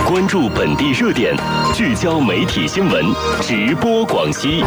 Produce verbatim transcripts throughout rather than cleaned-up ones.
关注本地热点，聚焦媒体新闻，直播广西。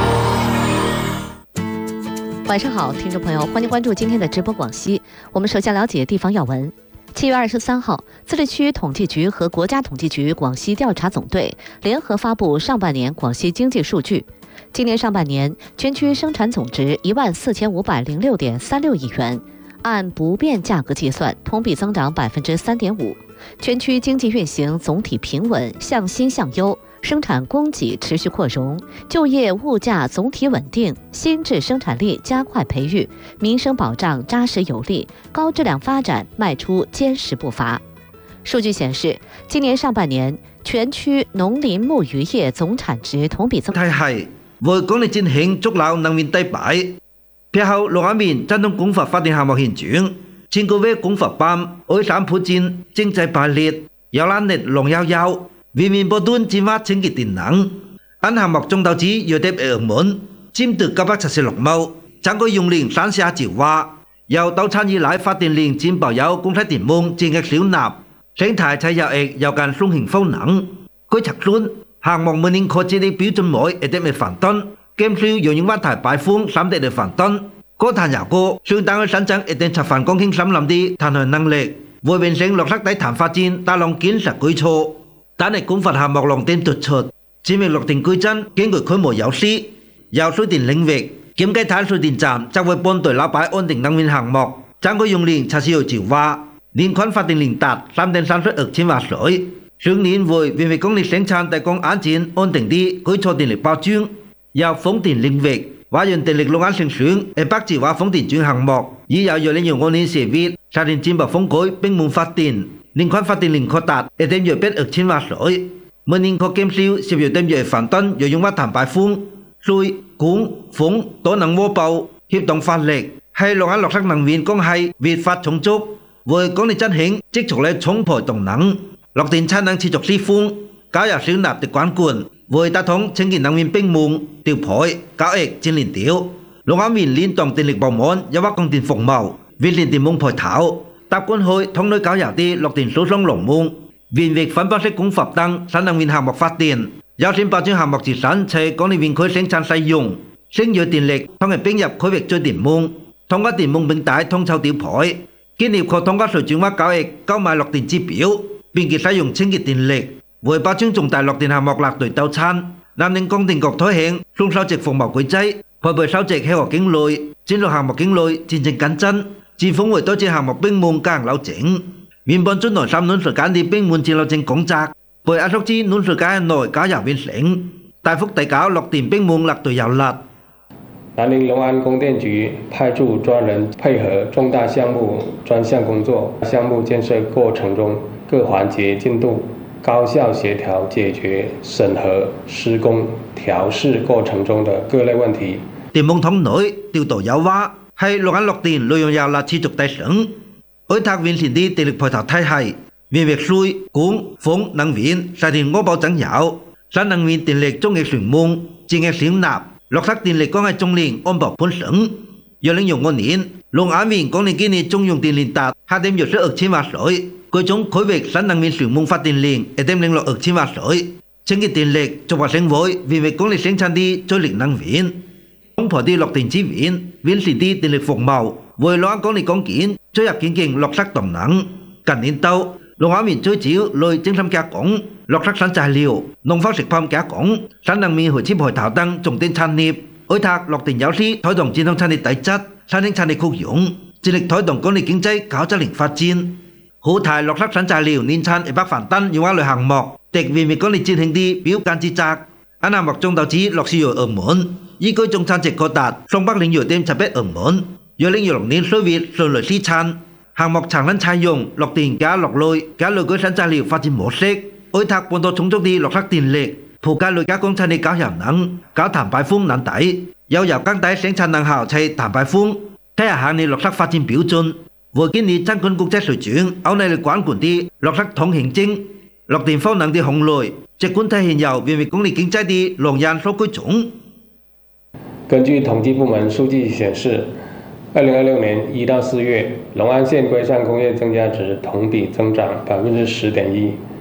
晚上好，听众朋友，欢迎关注今天的直播广西。我们首先了解地方要闻。七月二十三号，自治区统计局和国家统计局广西调查总队联合发布上半年广西经济数据。今年上半年，全区生产总值一万四千五百零六点三六亿元，按不变价格计算，同比增长百分之三点五。全区经济运行总体平稳，向新向优，生产供给持续扩容，就业物价总体稳定，新质生产力加快培育，民生保障扎实有力，高质量发展迈出坚实步伐。数据显示，今年上半年全区农林牧渔业总产值同比增。 係係為廣力進行築樓能源低擺，撇後六一面真通廣佛發電項目現轉，前個月廣佛班愛山普戰經濟排列，有蘭力龍悠悠。vì miền Bắc Tuấn chiếm phát chính kỳ tiền nắng, anh hàng mọc trong đầu chí vừa đẹp ở muốn, chiếm từ các bác chặt lộc màu, chẳng có dùng liền sáng xa chịu qua, giàu tàu tham dự lại phát tiền liền chiếm bảo giáo cũng thấy tiền môn trên các xíu nạp, sinh thái chạy giàu ếch giàu càng sung hình phâu nắng, cuối chặt luôn, hàng mọc mình khó chỉ đi biểu chuẩn mỗi ở đẹp phản tân, kem siêu dùng những văn thải bài phun sắm để được phản tân, có thàn giả cô, sự tăng ở sẵn chẳng ở tên chặt phản công kinh sắm làm đi thàn hồi năng lực, vừa bên sinh lọc sắc đáy thảm phát chín ta lòng kiến sạc cuối chô. Ta này cũng phạt hàm mọc lòng tên tuột chột, chỉ việc lọc tiền cư chân, kiến người khối mùa giáo sĩ, giáo số tiền lĩnh vực, kiếm cái tháng số tiền giảm, chắc với bốn tuổi lão bái ổn định năng viên hàng mọc, chẳng có dùng liền trả siêu chịu va, liên khoản phát tiền lĩnh tạt, làm tên sản xuất ức trên và sỏi, sướng nín vui vì việc công lý sinh sản tại công án chiến ổn định đi, cuối cho tiền lực bao chương, giáo phóng tiền lĩnh vực, và dùng tiền lực long án sinh sướng, em bác chỉ và phóng tiền chuyên hàng mọc, dĩ giáo dựa lên nhiều ngôn liên xế viết, gia đình chim bảo phóng cối, bên mùng phát tiền. Liên quan phát tiền linh khó tạt, để thêm nhiều bếp ức trên và sỏi. Mới nên có kem siêu, sẽ biểu thêm nhiều phản tân, rồi dùng phát thảm bài phun, xui, cuốn, phúng, tố năng vô bầu, hiệp động phát lệch, hay lòng án lọc sắc năng viên công hay, việt phát chống chốc. Với có nên chân hình, trích chọc lấy chống phổi tổng nắng. Lọc tiền chăn năng chỉ chọc si phun, cáo giả xíu nạp từ quán cuộn. Với ta thống, chân kỳ năng viên binh mùng, tiêu phổi, cáo ếch trên liền tiếu. Lòng án viên liên tổng tiền lực bảo môn, do bác công tiền phổng màu, viên liền tiền mông phổi thảo. Tạp quân hội thông nơi cáo giả ti lọc tiền số sông lồng mông. Vì việc phấn báo sẽ cũng phập tăng, sản năng viên hàng mọc phát tiền. Giáo sinh bảo chứng hàng mọc chỉ sản sẽ có nên viên khối sinh sản xây dùng. Sinh dựa tiền lịch, thông hệ biến nhập khối việc chơi tiền mông. Thông qua tiền mông bình tải thông sau tiểu phổi. Kết niệm khổ thông qua sở chứng hóa cáo ếch, cáo mai lọc tiền chi biểu. Bình kỳ sử dụng sinh kỳ tiền lịch. Với báo chứng trùng tài lọc tiền hàng mọc lạc tuổi tàu chăn. Nam nên công tiền cọc thối hẹn, xung sau trực phòng bảo quấy cháy. Hồi bởi sau trực heo ở kính lôi, trên lọc hàng mọc kính lôi, trên trên cắn chân. Chỉ phóng người tôi chỉ hàng một bên môn càng lão chỉnh. Miền Bắc chuẩn nổi xăm nôn sở cán đi bên môn chỉ lão chỉnh công trạc. Bởi ác sốc chi nôn sở cán nổi cáo giả viên sỉnh. Tại phúc tài cáo lọc tìm bên môn lạc tuổi giàu lạt. 南宁龙安供电局派驻专人配合重大项目专项工作，项目建设过程中各环节进度高效协调解决审核施工调试过程中的各类问题。 Tìm môn thống nổi, tiêu tổ giáo hóa. Hay luật án lọc tiền lợi dụng giàu là chi trục tài sản. Ở thác viên xin đi tỷ lực phối thảo thay hay. Vì việc xui, cuốn, phóng, năng viên, sai tiền ngô bao chẳng dạo. Sản năng viên tiền lực trong nghệ xuyên môn, chỉ nghe xuyên nạp. Lọc sắc tiền lực có ngay trong liền ôm bảo phôn sẵn. Do lãnh dụng ngôn nín, luật án viên có nên kỹ này trong dùng tiền liền tạp. Hạ thêm dụ sẽ ức trên và sỏi. Cuối chúng khối việc sản năng viên xuyên môn phát tiền liền. Để thêm lên lọc ức trên và sỏi. Trên cái tiền lực cho bà sinh vội. Vì việc có nên sinh chăn đi cho lịch năng viên. Không phải đi lọc tiền chi viện, viên sĩ đi tiền lực phục màu, với loãng có này con kiến, chơi áp kiến kiến lọc sắc tổng nắng, cảnh đến tàu, lô hóa miền chơi chiếu, lôi chân thăm cá cổng, lọc sắc sẵn trải liều, nông phát sịch phong cá cổng, sẵn năng mi hội chip hội thảo tăng trồng tên chan nịp, ôi thạc lọc tiền giáo sĩ thói đồng chiến thông chan đi tái chất, sẵn đến chan đi khúc dũng, chỉ lịch thói đồng có này kinh tế cáo cho lĩnh phát chiến, hữu thải lọc sắc sẵn trải liều nên chan ở bắc phản tân nhiều loại hàng mọc, tịch vì mình có này chiến hình đi biểu can chi chạc, anh nào mọc trong tàu chí lọc xì ở muốn. Ý coi trong chan chệch có đạt, song bắc lính dựa thêm chạp bếp ở mốn. Dựa lính dựa lọc nên số Việt rồi lời xí chan. Hàng mọc chẳng lăn chai dùng, lọc tiền cá lọc lôi, cá lôi cưới sẵn chai liều phát triển mổ xếch. Ôi thạc bọn tôi chúng chốc đi lọc sắc tiền lệ. Phụ cá lôi cá con chan đi cáo hiểu nắng, cáo thảm bài phung nắn tẩy. Giao dạo căng tái sáng chan năng hào chay thảm bài phung. Thế à hàng này lọc sắc phát triển biểu chân. Vừa kiến đi trang quân quốc tế sử chuyển, áo này là quán quần đi, lọc sắc thống hình chính. Lọc tiền phao nặng đi hồng lôi, chạy quân thay hình giàu vì việc công lý kinh tế đi lồng gian số cuối chủng. 根据统计部门数据显示，二零二六年一到四月，龙安县规上工业增加值同比增长百分之十点一，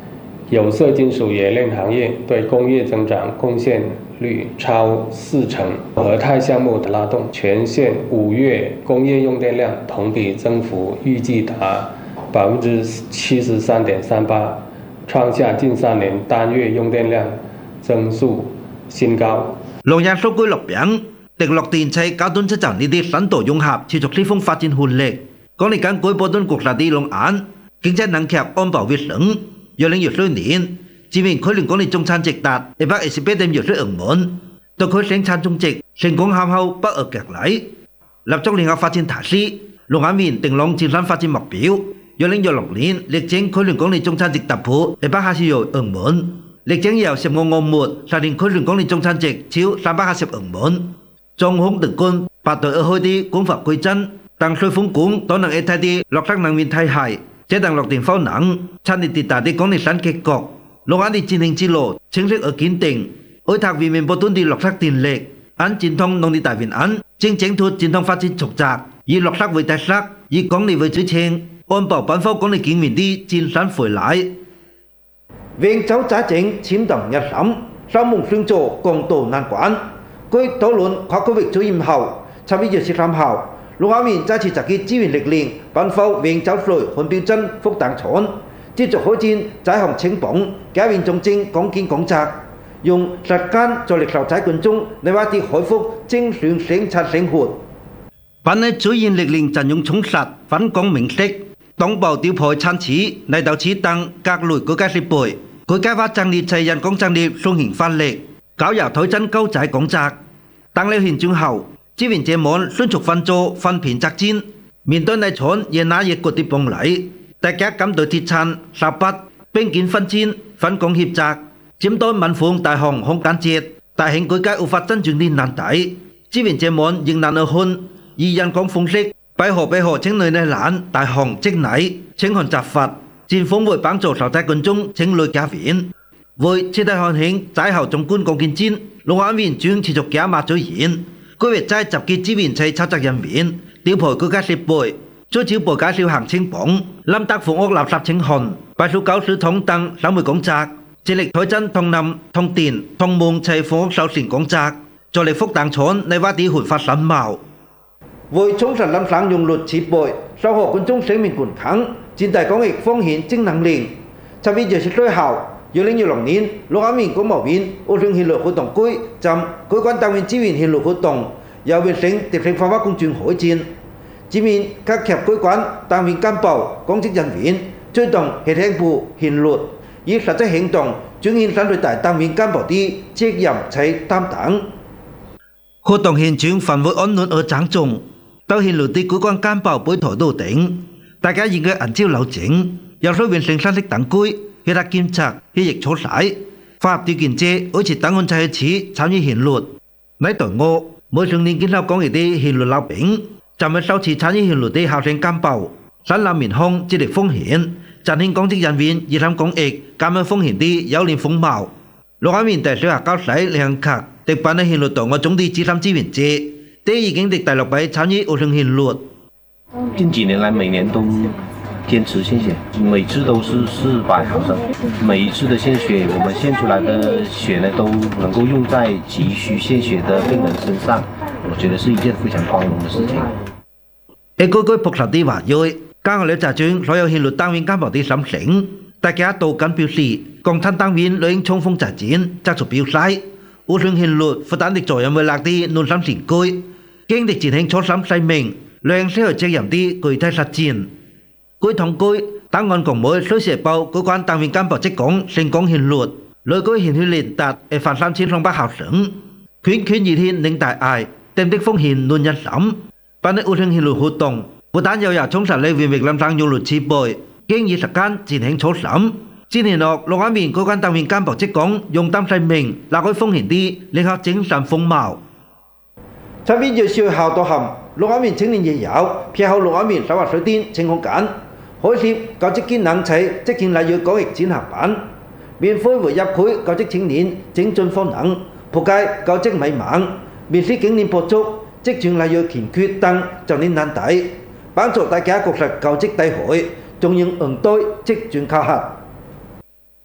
有色金属冶炼行业对工业增长贡献率超四成，和泰项目的拉动，全县五月工业用电量同比增幅预计达百分之七十三点三八，创下近三年单月用電量增速新高。 龍陽數據落餅，迪樂電砌搞敦七站呢啲深度融合，持續推風發展活力。講嚟緊改波敦國實啲龍眼，經濟能強安保衛生，二零二四年，知名區聯講嚟中產值達一百二十八點二四億元，對佢生產總值成功喊後不額夾禮，立足聯合發展大勢，龍眼面定朗自身發展目標。二零二六年，力爭區聯講嚟中產值突破一百八十億元，力爭由十五個目實現區聯講嚟中產值超三百八十億元。中空特官八對二開啲管法規則，但水風管都能一體啲落實能源體系，這等落電方能產業地大啲講嚟新結局。龍眼啲戰行之路清晰而堅定，愛塔為民不斷啲落實電力，按戰通農啲大原案，正整脱戰通發展續責，以落實為特色，以講嚟為主稱。安保辦法講嚟見面啲戰山回來，永州債政簽訂一審，三夢雙座共度難關。據討論跨區域主任後，十一月十三號，龍眼面再次集結資源力量，頒發永州稅換標準復檔案，繼續開展債項清綁、改變重症講建講責，用實間在力受債群眾嚟話啲恢復正常生產生活。辦嘅主要力量陣容充實，分工明晰。黨部調配參持嚟到此等各類國家設備，佢計劃增列齊人工增列送行發力，搞由推進高債講責。當了現狀後，資源這門迅速分組分片作戰，面對內廠也拿熱國啲幫禮，大家感到鐵撐手筆並肩分戰分工協責，針對民防大項空間節，大型改革無法真正啲難題，資源這門仍難而寬，以人工方式。背後背後請內內懶大項職禮，請看責罰，戰方會幫助受災群眾請內加viện，會徹底看輕災後總管講建戰，龍眼面將持續加碼追現，各月再集結資源砌操作人員，調配國家設備，追照部介紹行清綁，lâm德房屋垃圾清寒，排除舊水桶等三枚講責，致力推進通能、通電、通門砌房屋首線講責，助力復檔廠內挖啲煥發新貌。為充實lâm省用率設備，守護群眾生命健康，戰大抗疫風險正能量。十一月十四號，二零二六年，龍眼面公務員烏上憲律活動區站改關單位資源憲律活動，由衛生特性化化公眾開展，前面加強改關單位幹部公職人員，推動協聽部憲律，以實際行動彰顯三類大單位幹部的責任且擔當。活動現場氛圍安穩而莊重。到現路啲改關幹部背台到頂，大家應該按照流程，有需完成三式等規，協調檢查、協議措施，符合條件者，而且檔案就係此參與憲律。喺隊伍，每成年見到講嘅啲憲律老兵，就係首次參與憲律啲校正幹部，新南面控致力風險，振興公職人員熱心公益，減輕風險啲有利風貌。龍眼面大小學教師兩級，特辦嘅憲律隊伍總啲資深資源者。這已經的第六位參與烏上憲律。 近幾年來，每年都堅持獻血，每次都是四百毫升。每一次的獻血，我們獻出來的血呢，都能夠用在急需獻血的病人身上。我覺得是一件非常光榮的事情。一個個樸實的話語，剛好了集中所有憲律單位幹部的心聲，大家都敢表示，共產黨員已經衝鋒在前，作出表態。烏上憲律負擔的作用為落啲內心前居。經歷前行初心細明，兩社會責任啲具體實踐。據統計，檔案共每水社報改關單位幹部職工成功憲律，累計獻血量達一萬三千兩百毫升。圈圈熱天令大愛，定的風險論人心。辦的烏上憲律活動，不但又有充實你維密lâm省用律設備，經已實間前行初心。今年落龍眼面改關單位幹部職工用擔細明，拉開風險啲，立刻精神風貌。十一月十號到後，龍眼面青年也有，撇後龍眼面手劃水電清空間，開設教職技能砌職前例如講疫展行班，免費為入區教職青年精進方能，普及教職迷茫，面試經驗不足，職前例如欠缺等就年難題，幫助大家確實教職大會，仲要應對職前考核。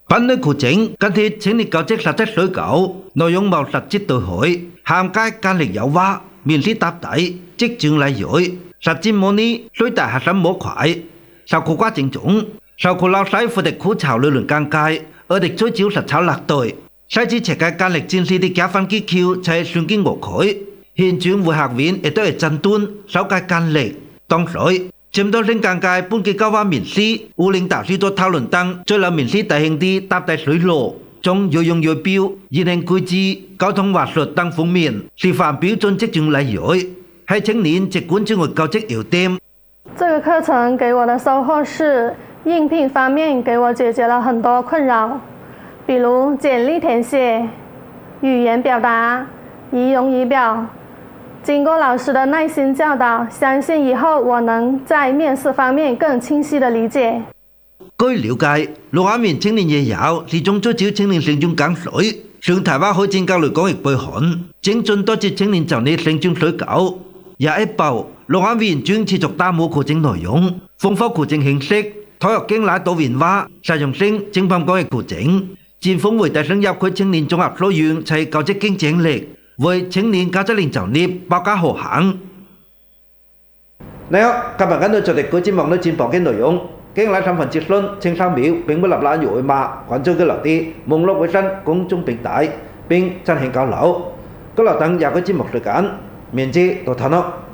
bản nơi cụ chính cần thiết chính lịch cao chức là chất sới cầu nội dung màu sạch chất tội hội hàm cái can lịch giáo hóa miền lý tạp tải chức trường lại dối sạch chim mô ní lối tại hạt sắm mô khoải sau khu quá trình chúng sau khu lao sái phụ địch khu chào lưu lượng càng cai ở địch chối chiếu sạch cháo lạc tội sai chỉ trẻ cái can lịch chiến sĩ đi kéo phan ký kiêu chạy xuyên kinh ngộ khối hiện trường vừa hạc viện ở tới chân tuôn sau cái can lịch tông sỏi chiếm đo lên càng cai buôn kỳ cao va miền sĩ u linh tạo suy tôi thao luận tăng cho là miền sĩ tại hình đi tạp tại suối lộ trong vô dụng vô biêu yên hành cư chi cao thông hoạt luật tăng phụng miền thì phạm biểu trôn chức chứng lại dối hay青年只管就我高职有点。 这个课程给我的收获是应聘方面给我解决了很多困扰，比如简历填写、语言表达、仪容仪表。经过老师的耐心教导，相信以后我能在面试方面更清晰的理解。 據了解，六下面青年也有是中最少青年成中減水，上台灣開展交流講譯背韓，精進多節青年就你成中水狗。廿一部六下面專持續打磨課程內容，豐富課程形式，體育經læ多元化，實用性精品講譯課程，戰鋒為大生入區青年綜合所願齊教職經濟力，為青年教職練就業包加河行。你好，今日跟到做哋嗰節目呢戰報嘅內容。經來三分結論，青三秒並不立懶如嘛，關注嘅留啲網絡衛生公眾平台並進行交流。嗰留等廿個節目時間，面積到頭咯。